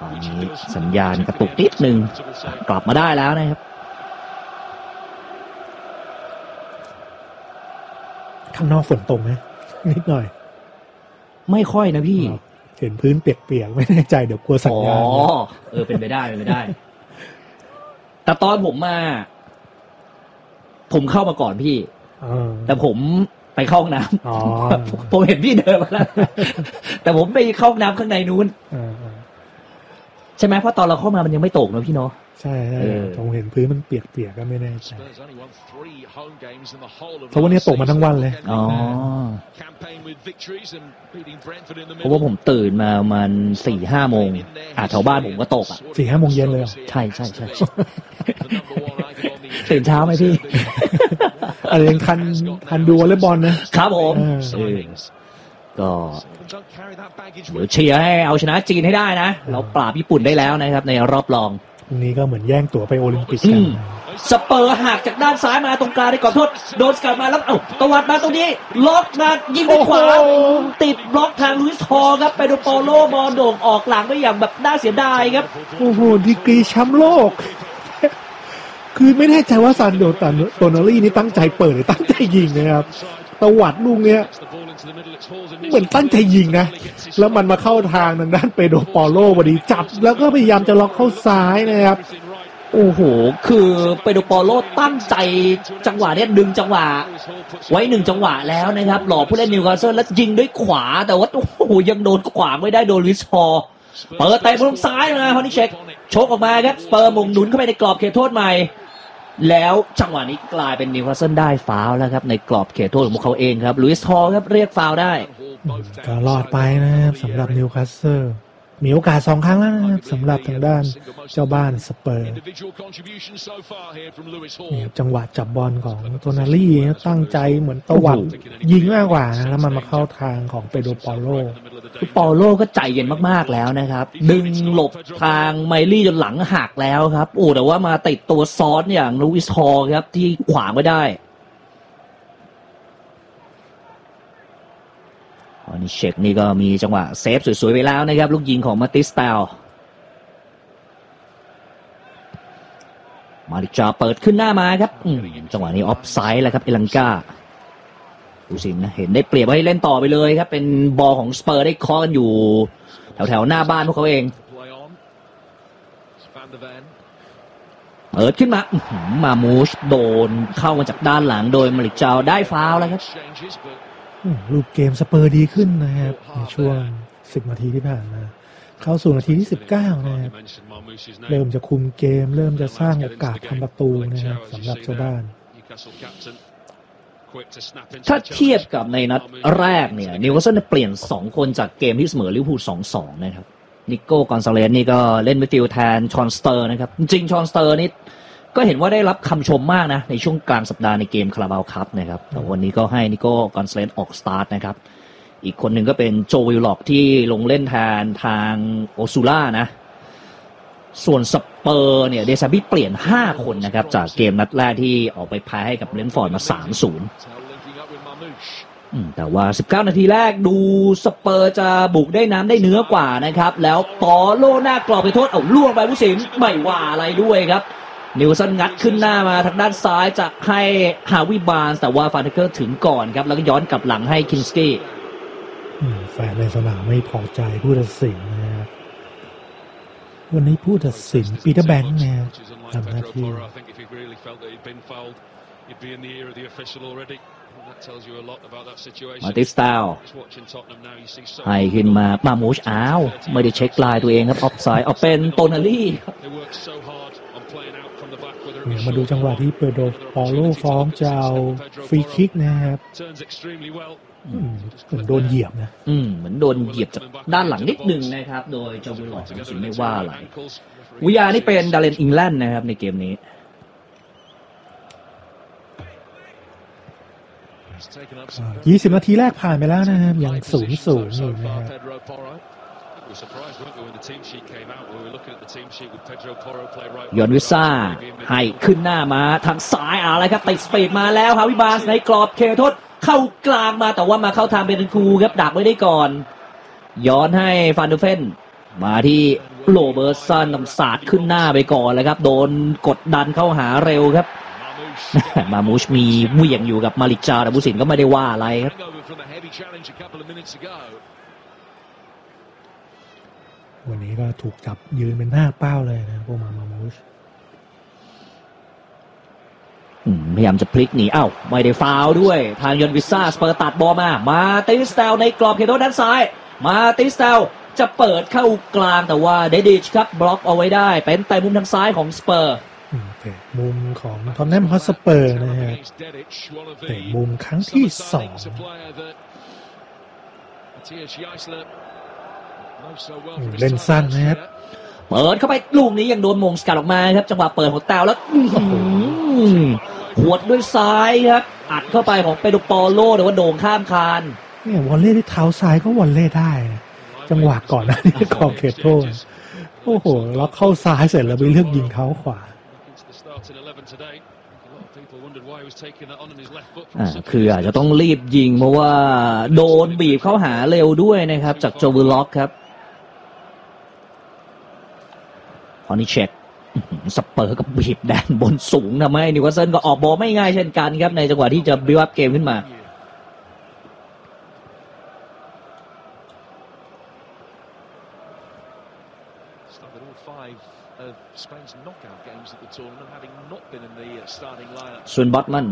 ตอนนี้สัญญาณกระตุกนิดนึงกลับมาได้แล้วนะครับข้างนอกฝนตกไหมนิดหน่อยไม่ค่อยนะพี่เห็นพื้นเปียกๆไม่แน่ใจเดี๋ยวกลัวสัญญาณเป็นไปได้แต่ตอนผมเข้ามาก่อนพี่แต่ผมไปเข้าห้องน้ำผมเห็นพี่เดินมาแล้วแต่ผมไปเข้าห้องน้ำข้างในนู้นใช่ไหมเพราะตอนเราเข้ามามันยังไม่ตกนะพี่เนาะใช่ผมเห็นพื้นมันเปียกๆก็ไม่แน่ใจเพราะวันนี้ตกมาทั้งวันเลยเพราะว่าผมตื่นมาประมาณ 4-5 โมงแถวบ้านผมก็ตก 4-5 โมงเย็นเลยใช่ตื่นเช้าไหมพี่อะไรยังทันดูวอลเลย์บอลนะครับผมก็เดี๋ยวเชียร์ให้เอาชนะจีนให้ได้นะเราปราบญี่ปุ่นได้แล้วนะครับในรอบรองนี้ก็เหมือนแย่งตั๋วไปโอลิมปิกกันสเปอร์หักจากด้านซ้ายมาตรงกลางได้ก่อนโทษโดนสกัดมาแล้วตวัดมาตรงนี้ล็อกมายิงด้วยขวาติดบล็อกทางลุยส์ฮอลครับไปโดนโปโลบอลโด่งออกหลังไปอย่างแบบน่าเสียดายครับโอ้โหดีกรีแชมป์โลกคือไม่แน่ใจว่าซานโดโตนารี่นี่ตั้งใจเปิดหรือตั้งใจยิงนะครับตวัดลูกเนี้ยเหมือนตั้งใจยิงนะแล้วมันมาเข้าทางด้านเปโดรปอโลพอดีจับแล้วก็พยายามจะล็อกเข้าซ้ายนะครับโอ้โหคือเปโดรปอโลตั้งใจจังหวะนี้ดึงจังหวะไว้1จังหวะแล้วนะครับหลอกผู้เล่นนิวคาสเซิลแล้วยิงด้วยขวาแต่ว่าโอ้โหยังโดนขวางไม่ได้โดนลิสฮอร์เปิดเตะบอลซ้ายมาฮอนิเชกชกออกมาครับสเปอร์มุ่งหนุนเข้าไปในกรอบเขตโทษใหม่แล้วจังหวะนี้กลายเป็นนิวคาสเซิลได้ฟาวล์แล้วครับในกรอบเขตโทษของพวกเขาเองครับลุยส์ฮอลครับเรียกฟาวล์ได้ก็รอดไปนะครับสำหรับนิวคาสเซิลมีโอกาส2 ครั้งแล้วนะครับสำหรับทางด้านเจ้าบ้านสเปอร์นี่จังหวะจับบอลของโทนารี่ตั้งใจเหมือนตวัดยิงมากกว่านะแล้วมันมาเข้าทางของเปโดรปอโลก็ใจเย็นมากๆแล้วนะครับดึงหลบทางไมลี่จนหลังหักแล้วครับแต่ว่ามาติดตัวซ้อนอย่างลูอิสฮอลครับที่ขวางไม่ได้อันนี้เช็คนี่ก็มีจังหวะเซฟสวยๆไปแล้วนะครับลูกยิงของมาติสเตลมาริจาเปิดขึ้นหน้ามาครับจังหวะนี้ออฟไซด์แล้วครับเอลังกาดูสินะเห็นได้เปรียบให้เล่นต่อไปเลยครับเป็นบอลของสเปอร์ได้เคาะกันอยู่แถวๆหน้าบ้านพวกเขาเองเปิดขึ้นมามูชโดนเข้ามาจากด้านหลังโดยมาริจาได้ฟาวล์แล้วครับรูปเกมสเปอร์ดีขึ้นนะครับในช่วง10 นาทีที่ผ่านมาเข้าสู่นาทีที่19นะครับเริ่มจะคุมเกมเริ่มจะสร้างโอกาสทำประตูนะครับสำหรับเจ้าบ้านถ้าเทียบกับในนัดแรกเนี่ยนิวคาสเซิลเปลี่ยน2คนจากเกมที่เสมอลิเวอร์พูล 2-2 นะครับนิโก้กอนซาเลสนี่ก็เล่นมิดฟิลด์แทนชอนสเตอร์นะครับจริงชอนสเตอร์นี่ก็เห็นว่าได้รับคำชมมากนะในช่วงกลางสัปดาห์ในเกมคาราบาวคัพนะครับแต่วันนี้ก็ให้นิโก้กอนซาเลสออกสตาร์ทนะครับอีกคนหนึ่งก็เป็นโจวิลล็อกที่ลงเล่นแทนทางโอซูล่านะส่วนสเปอร์เนี่ยเดซาบิเปลี่ยน5คนนะครับจากเกมนัดแรกที่ออกไปแพ้ให้กับเบรนท์ฟอร์ดมา 3-0 แต่ว่า19 นาทีแรกดูสเปอร์จะบุกได้น้ำได้เนื้อกว่านะครับแล้วปอโลหน้ากรอบไปโทษล่วงไปผู้สินไม่ว่าอะไรด้วยครับนิวซันงัดขึ้นหน้ามาทางด้านซ้ายจะให้ฮาวิบาร์นแต่ว่าฟานเดเกอร์ถึงก่อนครับแล้วก็ย้อนกลับหลังให้คินสกี้แฟนในสนามไม่พอใจผู้ตัดสินนะครับวันนี้ผู้ตัดสินปีเตอร์แบงค์เนี่ยทำหน้าที่มาติสตาลให้ขึ้นมามูชไม่ได้เช็คลายตัวเองครับออฟไซด์เอาเป็นโตนาลี่มาดูจังหวะที่เปโดรปอโลฟ้องจะเอาฟรีคิกนะครับเหมือนโดนเหยียบนะเหมือนโดนเหยียบจากด้านหลังนิดนึงนะครับโดยเจ้าบุลล็อกสิไม่ว่าอะไรวิยานี่เป็นดาเลนอิงแลนด์นะครับในเกมนี้ 20 นาทีแรกผ่านไปแล้วนะครับยัง 0-0 อยู่นะครับยอนวิซ่าให้ขึ้นหน้ามาทางซ้ายอะไรครับติดสปีดมาแล้วฮาวิบาสในกรอบเขตโทษเข้ากลางมาแต่ว่ามาเข้าทางเบนคูครับดักไว้ได้ก่อนย้อนให้ฟานเดอร์เฟนมาที่โรเบิร์ตสันต้องสาดขึ้นหน้าไปก่อนเลยครับโดนกดดันเข้าหาเร็วครับมามูชมีเหวี่ยงอยู่กับมาลิกจาแต่ผู้สินก็ไม่ได้ว่าอะไรครับวันนี้ก็ถูกจับยืนเป็นหน้าเป้าเลยนะพวกมามูชพยายามจะพลิกหนีไม่ได้ฟาวล์ด้วยทางยอนวิซ่าสเปอร์ตัดบอลมาติสเตลในกรอบเขตโทษด้านซ้ายมาติสเตลจะเปิดเข้ากลางแต่ว่าเดดิชครับบล็อกเอาไว้ได้เป็นแต่มุมทางซ้ายของสเปอร์มุมของทอตแนมฮอตสเปอร์นะฮะแต่มุมครั้งที่2เล่นสั้นนะครับเปิดเข้าไปลูกนี้ยังโดนมงสกัดออกมาครับจังหวะเปิดของแตวแล้วหวดด้วยซ้ายครับอัดเข้าไปของเปโดปอโลแต่ว่าโด่งข้ามคานเนี่ยวอลเล่ที่เท้าซ้ายก็วอลเล่ได้จังหวะก่อนนะนี่ขอบเขตโทษโอ้โหล็อกเข้าซ้ายเสร็จแล้วไปเลือกยิงเท้าขวาคืออาจจะต้องรีบยิงเพราะว่าโดนบีบเข้าหาเร็วด้วยนะครับจากโจวิลล็อกครับคอนนิเช็คสเปอร์กับบีบแดนบนสูงทำให้นิวคาสเซิลก็ออกบอลไม่ง่ายเช่นกันครับในจังหวะที่จะบิวอัพเกมขึ้นมาส่วนบอตมัน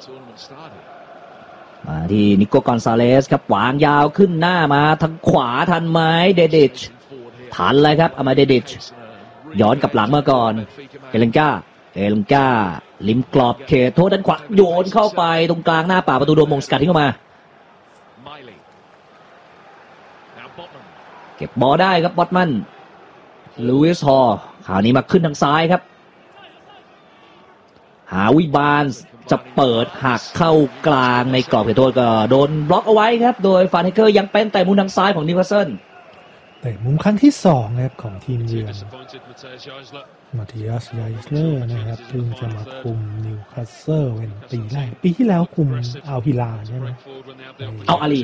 มาที่นิโก้กอนซาเลสครับวางยาวขึ้นหน้ามาทางขวาทันไหมเดดิชทันเลยครับเอามาเดดิชย้อนกลับหลังมาก่อนเอเลนกาลิมกรอบเขตโทษด้านขวาโยนเข้าไปตรงกลางหน้าป่าประตูโดนมงสกัดทิ้งเข้ามาเก็บบอลได้ครับบอตมันลูอิสฮอลคราวนี้มาขึ้นทางซ้ายครับหาวิบานจะเปิดหักเข้ากลางในกรอบเขตโทษก็โดนบล็อกเอาไว้ครับโดยฟานเฮเกอร์ยังเป็นแต่มุมทางซ้ายของนิวคาสเซิลแต่มุมครั้งที่2นะครับของทีมเยือนมาติอัสไยสเลอร์นะครับซึ่งจะมาคุมนิวคาสเซิลเป็นปีแรกปีที่แล้วคุมอัลฮิลาลใช่ไหมเอาอาลี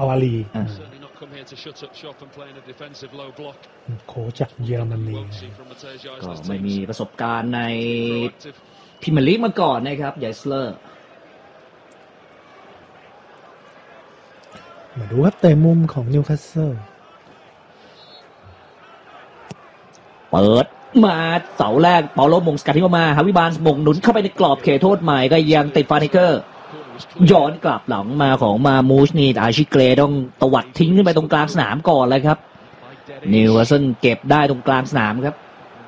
โค้ชจากเยอรมนีก็ไม่มีประสบการณ์ในพรีเมียร์ลีกมาก่อนนะครับไยสเลอร์มาดูครับแต่มุมของนิวคาสเซิลเปิดมาเสาแรกเปาโลมงสกัดที่มาฮาวิบานมงหนุนเข้าไปในกรอบเขตโทษใหม่ก็ยังติดฟานิเกอร์ย้อนกลับหลังมาของมามูชนี่อาชิเกรต้องตวัดทิ้งขึ้นไปตรงกลางสนามก่อนเลยครับนิวคาสเซิลเก็บได้ตรงกลางสนามครับ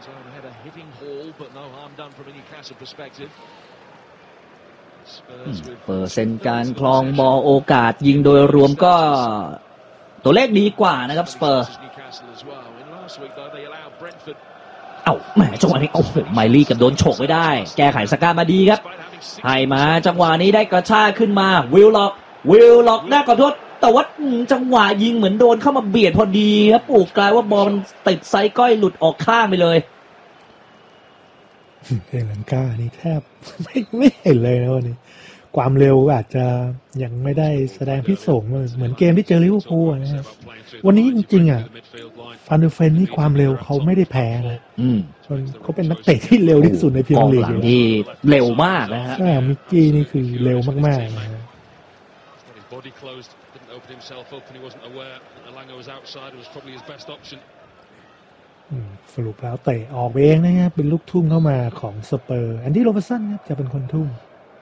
เปอร์เซ็นต์การครองบอลโอกาสยิงโดยรวมก็ตัวเลขดีกว่านะครับสเปอร์แหมจังหวะนี้โอ้โหไมลี่กับโดนฉกไว้ได้แก้ไขสกัดมาดีครับให้มาจังหวะนี้ได้กระชากขึ้นมาวิลล็อกได้ขอโทษแต่ว่าจังหวะยิงเหมือนโดนเข้ามาเบียดพอดีครับกลายว่าบอลติดไซก้อยหลุดออกข้างไปเลยเอลันกานี่แทบไม่เห็นเลยนะวันนี้ความเร็วอาจจะยังไม่ได้แสดงพิสงเหมือนเกมที่เจอลิเวอร์พูลนะครับวันนี้จริงๆฟันเดอร์เฟนนี่ความเร็วเขาไม่ได้แพ้นะเขาเป็นนักเตะที่เร็วที่สุดในพรีเมียร์ลีกที่เร็วมากนะฮะมิกกี้นี่คือเร็วมากๆนะสรุปแล้วเตะออกเองนะครับเป็นลูกทุ่งเข้ามาของสเปอร์แอนดี้โรเบอร์สันครับจะเป็นคนทุ่ม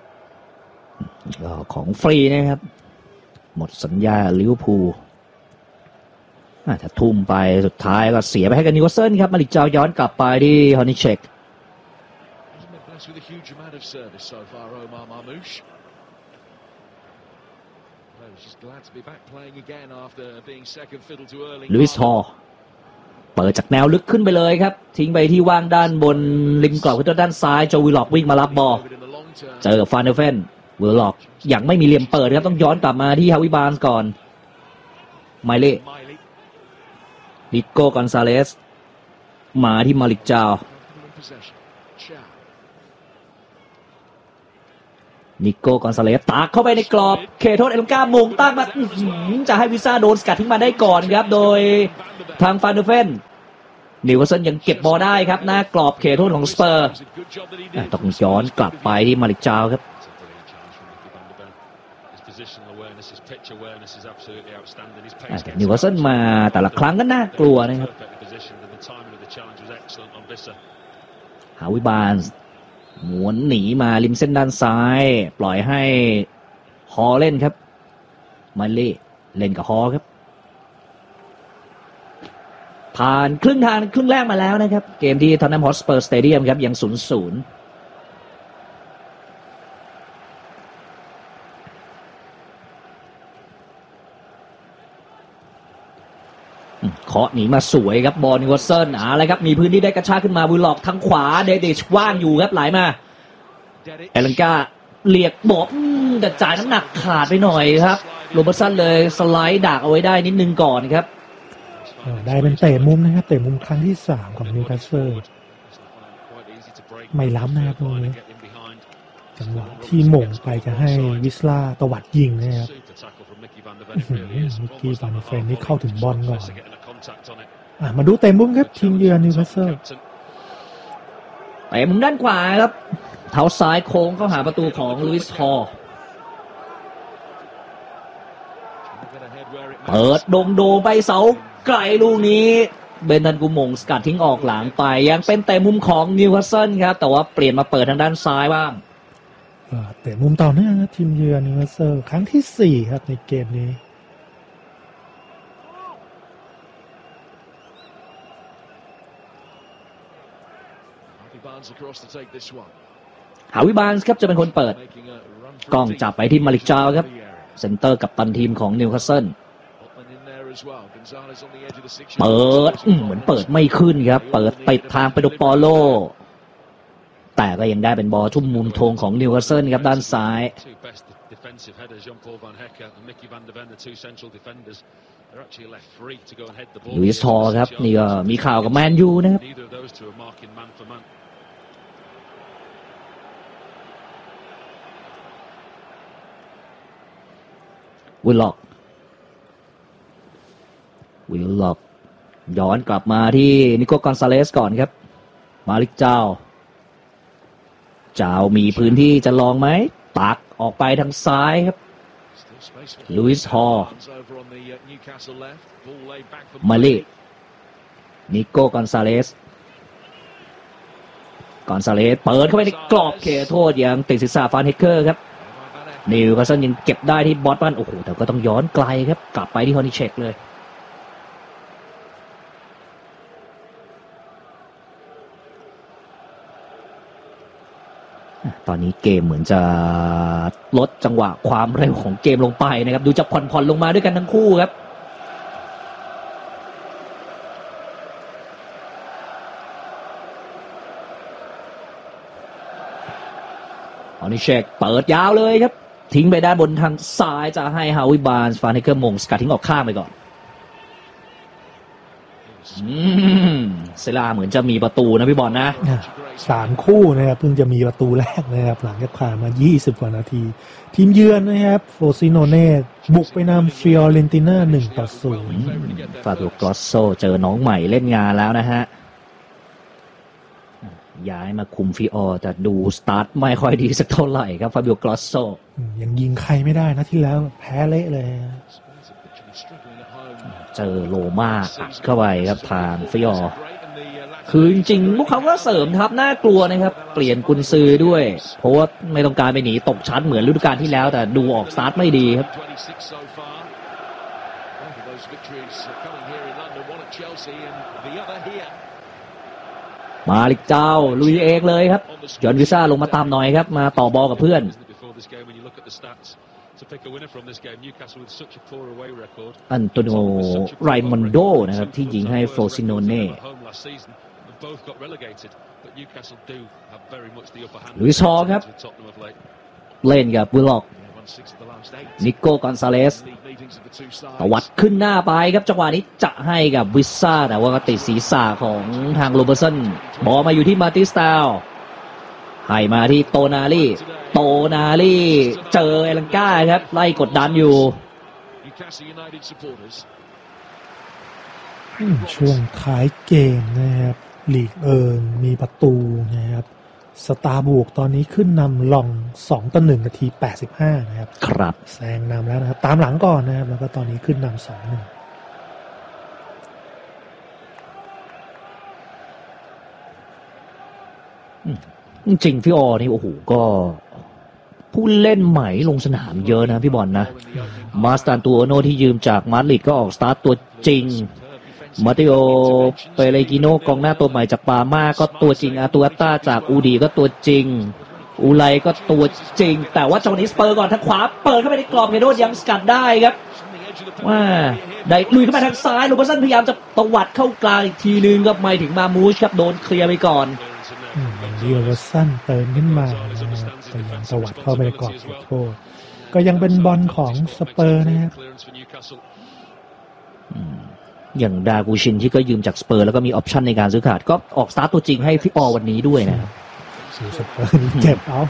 ของฟรีนะครับหมดสัญญาลิเวอร์พูลถ้าทุ่มไปสุดท้ายก็เสียไปให้กับนิวคาสเซิลครับมาลิกจาวย้อนกลับไปที่ฮอนิเชคลุยส์ฮอลเปิดจากแนวลึกขึ้นไปเลยครับทิ้งไปที่ว่างด้านบนริมกรอบขึ้นด้านซ้ายโจวิลล็อกวิ่งมารับบอลเจอกับฟานเดอร์เฟนวิลล็อกยังไม่มีเหลี่ยมเปิดครับต้องย้อนกลับมาที่ฮาวิบานก่อนไมเล่นิโก้กอนซาเลสมาที่มาลิกจาวนิโก้กอนซาเลสตากเข้าไปในกรอบเขตโทษเอลก้ามงตั้งมาจะให้วิซ่าโดนสกัดทิ้งมาได้ก่อนครับโดยทางฟานเดอร์เฟนนิวคาสเซิลยังเก็บบอลได้ครับหน้ากรอบเขตโทษของสเปอร์ต้องย้อนกลับไปที่มาริกจาวครับนิวคาสเซิลมาแต่ละครั้งก็น่ากลัวนะครับฮาวิบานหมุนหนีมาริมเส้นด้านซ้ายปล่อยให้ฮอเล่นครับมาเล่นกับฮอครับผ่านครึ่งทางครึ่งแรกมาแล้วนะครับเกมที่ท็อตแนมฮอตสเปอร์สเตเดียมครับยัง 0-0 เคาะหนีมาสวยครับบอลนิวคาสเซิลอะไรครับมีพื้นที่ได้กระชากขึ้นมาบุลล็อกทางขวาเดดิชว่างอยู่ครับไหลมาเอลังกาเรียกบอกแต่จ่ายน้ำหนักขาดไปหน่อยครับโรเบอร์ตสันเลยสไลด์ดักเอาไว้ได้นิดนึงก่อนครับได้เป็นเตะมุมนะครับเตะมุมครั้งที่3ของนิวคาสเซิลไม่ล้ำนะครับตรงนี้จังหวะที่หม่งไปจะให้วิสลาตวัดยิงนะครับมิกกี้บันเฟนนี่เข้าถึงบอลก่อนมาดูเตะมุมครับทีมเยือนนิวคาสเซิลเตะมุมด้านขวาครับเท้าซ้ายโค้งเข้าหาประตูของลุยส์ฮอลเปิดโดไปเสาไกลลูกนี้เบนทันกูมงสกัดทิ้งออกหลังไปยังเป็นเตะมุมของนิวคาสเซิลครับแต่ว่าเปลี่ยนมาเปิดทางด้านซ้ายบ้างเตะมุมต่อเนื่องทีมเยือนนิวคาสเซิลครั้งที่4ครับในเกมนี้ฮาวิบานส์ครับจะเป็นคนเปิดกล้องจับไปที่มาริกจาวครับเซนเตอร์กับตันทีมของนิวคาสเซิลเปิดเหมือนเปิดไม่ขึ้นครับเปิดติดทางไปดูปอโลแต่ก็ยังได้เป็นบอลชุ่มมุมธงของนิวคาสเซิลครับด้านซ้ายลุยส์ฮอลครับนี่ก็มีข่าวกับแมนยูนะครับวิลล็อกย้อนกลับมาที่นิโก้กอนซาเลสก่อนครับมาริกเจ้ามีพื้นที่จะลองไหมตักออกไปทางซ้ายครับลุยส์ฮอลมาเล่นิโก้กอนซาเลสเปิดเข้าไปในกรอบเขตโทษอย่างติดศีรษะฟานเฮกเกอร์ครับนิวคาสเซิลยังเก็บได้ที่บอสมันโอ้โหแต่ก็ต้องย้อนไกลครับกลับไปที่ฮอนิเชกเลยตอนนี้เกมเหมือนจะลดจังหวะความเร็วของเกมลงไปนะครับดูจะผ่อนลงมาด้วยกันทั้งคู่ครับฮอนิเชกเปิดยาวเลยครับทิ้งไปด้านบนทางซ้ายจะให้ฮาวิบานส์ฟานเฮเกอร์มงสกัดทิ้งออกข้างไปก่อนเซลาเหมือนจะมีประตูนะพี่บอลนะ 3 คู่นะครับเพิ่งจะมีประตูแรกนะครับหลังจากผ่านมา20 กว่านาทีทีมเยือนนะครับโฟซิโนเน่บุกไปนำฟิออเรนติน่า1-0ฟาบิโอกรอสโซเจอน้องใหม่เล่นงานแล้วนะฮะย้ายมาคุมฟิออแต่ดูสตาร์ทไม่ค่อยดีสักเท่าไหร่ครับฟาบิโอกรอสโซยังยิงใครไม่ได้นะที่แล้วแพ้เละเลยเจอโลมาอัดเข้าไปครับทางฟิออคือจริงๆพวกเขาก็เสริมครับน่ากลัวนะครับเปลี่ยนกุนซือด้วยเพราะว่าไม่ต้องการไปหนีตกชั้นเหมือนฤดูกาลที่แล้วแต่ดูออกสตาร์ทไม่ดีครับมาลิกเจ้าลุยเองเลยครับยอนวิซ่าลงมาตามหน่อยครับมาต่อบอลกับเพื่อนอันโตนิโอไรมอนโดนะครับที่ยิงให้โฟซิโนเน่ลุยส์ฮอลครับเล่นกับบุลล็อกนิโก้กอนซาเลสตวัดขึ้นหน้าไปครับจังหวะนี้จะให้กับวิซ่าแต่ว่าก็ติดศีรษะของทางโรเบอร์ตสันบอลมาอยู่ที่มาติสตาลให้มาที่โตนาลีเจอเอลังก้าครับไล่กดดันอยู่ช่วงท้ายเกมนะครับลีกมีประตูนะครับสตาร์บวกตอนนี้ขึ้นนำลอง2-1นาที85นะครับครับแซงนำแล้วนะครับตามหลังก่อนนะครับแล้วก็ตอนนี้ขึ้นนำ2-1 จริงๆพี่ออนี่โอ้โหก็ผู้เล่นใหม่ลงสนามเยอะนะพี่บอลนะมาสตานตูโอโนที่ยืมจากมาดริดก็ออกสตาร์ทตัวจริงมาติโอเปเรกิโนกองหน้าตัวใหม่จากปาม่าก็ตัวจริงอาตูอัตตาจากอูดีก็ตัวจริงอูไลก็ตัวจริงแต่ว่าจังหวะนี้สเปอร์ก่อนทางขวาเปิดเข้าไปในกรอบเฮโรดยังสกัดได้ครับว่าได้ลุยเข้ามาทางซ้ายโรเบอร์สันพยายามจะตวัดเข้ากลางอีกทีนึงก็ไม่ถึงมามูชครับโดนเคลียร์ไปก่อนโรเบอร์สันเติมขึ้นมานะครับพยายามตวัดเข้าไปในกรอบเขตโทษก็ยังเป็นบอลของสเปอร์นะครับอย่างดากูชินที่ก็ยืมจากสเปอร์แล้วก็มีออปชั่นในการซื้อขาดก็ออกสตาร์ทตัวจริงให้พี่ออวันนี้ด้วยนะครับสเปอร์เจ็บเอา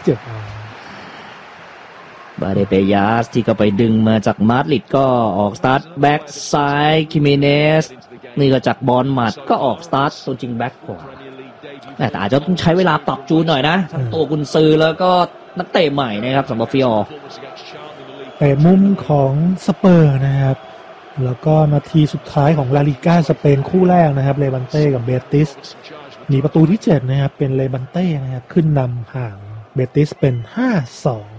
บาเดเปยาสที่ก็ไปดึงมาจากมาดริดก็ออกสตาร์ทแบ็กซ้ายคิเมเนสนี่ก็จากบอลหมัดก็ออกสตาร์ทตัวจริงแบ็กขวาแต่อาจจะต้องใช้เวลาปรับจูนหน่อยนะทั้งตัวกุนซือแล้วก็นักเตะใหม่นะครับสำหรับพี่ออแต่มุมของสเปอร์นะครับแล้วก็นาทีสุดท้ายของลาลิก้าสเปนคู่แรกนะครับเลบันเต้กับเบติสมีประตูที่7นะครับเป็นเลบันเต้นะครับขึ้นนำห่างเบติสเป็น 5-2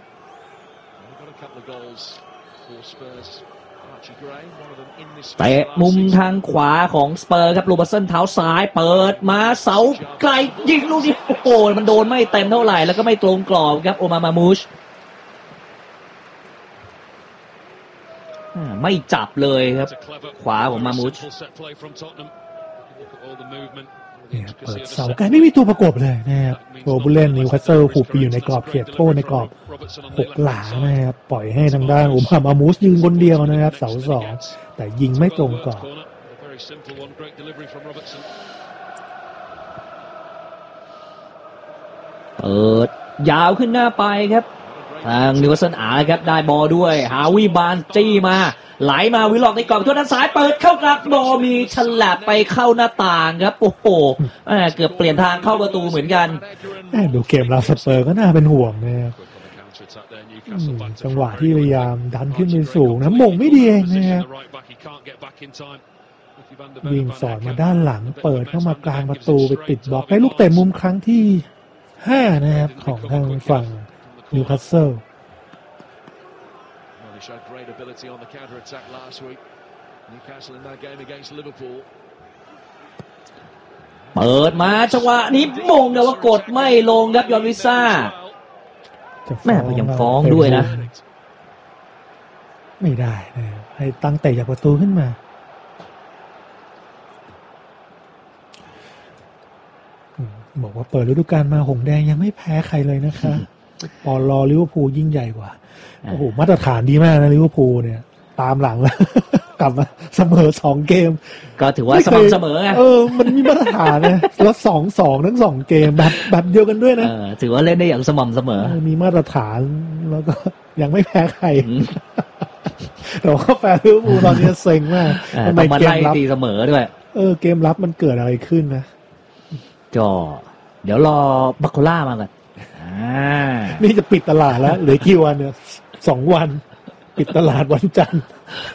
เตะมุมทางขวาของสเปอร์ครับโรเบอร์สันเท้าซ้ายเปิดมาเสาไกลยิงลูกนี้โอ้โหมันโดนไม่เต็มเท่าไหร่แล้วก็ไม่ตรงกรอบครับโอมามูชไม่จับเลยครับขวาของมามูชเปิดเสาไกลไม่มีตัวประกบเลยนะครับตัวผู้เล่นนิวคาสเซิลผูกไปอยู่ในกรอบเขตโทษในกรอบ6หลานะครับปล่อยให้ทางด้านโอมามูชยืนคนเดียวนะครับเสา2แต่ยิงไม่ตรงกรอบเปิดยาวขึ้นหน้าไปครับทางนิวคาสเซิลครับได้บอลด้วยฮาวิบานจี้มาไหลมาวิลล็อกในกรอบทั่วด้านซ้ายเปิดเข้ากลางบอลมีฉลับไปเข้าหน้าต่างครับโอ้โหเกือบเปลี่ยนทางเข้าประตูเหมือนกันดูเกมเราสเปอร์ก็น่าเป็นห่วงนะครับจังหวะที่พยายามดันขึ้นไปสูงนะมงไม่ดีเองนะครับวิ่งสอดมาด้านหลังเปิดเข้ามากลางประตูไปติดบล็อกได้ลูกเตะมุมครั้งที่5นะครับของทางฝั่งนิวคาสเซิลเปิดมาจังหวะนี้มงแต่ว่ากดไม่ลงครับยอนวิซ่าแม่ก็ยังฟ้องด้วยนะไม่ได้นะให้ตั้งเตะจากประตูขึ้นมาบอกว่าเปิดฤดูกาลมาหงแดงยังไม่แพ้ใครเลยนะคะปอลลิเวอร์พูลยิ่งใหญ่กว่าโอ้โหมาตรฐานดีมากนะลิเวอร์พูลเนี่ยตามหลังแล้วกลับมาเสมอ2เกมก็ถือว่าสม่ำเสมอไงมันมีมาตรฐานนะแล้ว2-2ทั้ง2เกมแบบเดียวกันด้วยนะถือว่าเล่นได้อย่างสม่ำเสมอมีมาตรฐานแล้วก็ยังไม่แพ้ใครแต่ว่าแฟนลิเวอร์พูลตอนนี้เซ็งมากทำไมเกมรับตีเสมอด้วยเกมรับมันเกิดอะไรขึ้นนะก็เดี๋ยวรอบัคโคล่ามาก่อนนี่จะปิดตลาดแล้วเหลือกี่วันเนี่ย2 วันปิดตลาดวันจันทร์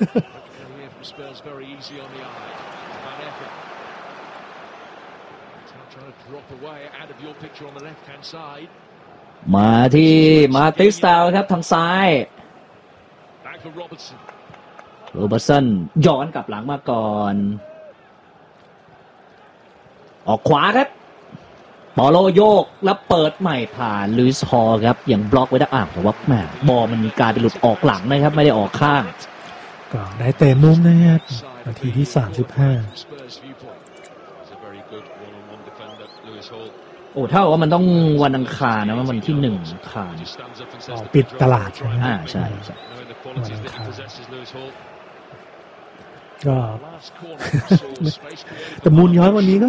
มาที่มาติสตาลครับทางซ้ายโรเบอร์สันย้อนกลับหลังมาก่อนออกขวาครับปอโลโยกแล้วเปิดใหม่ผ่านลุยส์ฮอลครับอย่างบล็อกไว้ได้แต่ว่าแหมบอลมันมีการไปหลุดออกหลังนะครับไม่ได้ออกข้างก็ได้เตะมุมนะครับนาทีที่35 โอ้เท่าว่ามันต้องวันอังคารนะว่าวันที่1อังคารปิดตลาดใช่ไหมใช่วันอังคารก็แต่มูลย้อนวันนี้ก็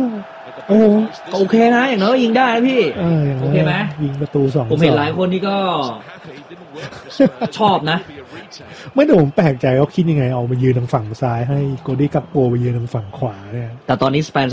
โอเคนะอย่างน้อยยิงได้นะพี่โอเคไหมยิงประตู2 ผมเห็นหลายคนนี่ก็ชอบนะไม่แต่ผมแปลกใจเขาคิดยังไงเอามายืนทางฝั่งซ้ายให้โกดี้กัปโปไปยืนทางฝั่งขวาเนี่ยแต่ตอนนี้สเปน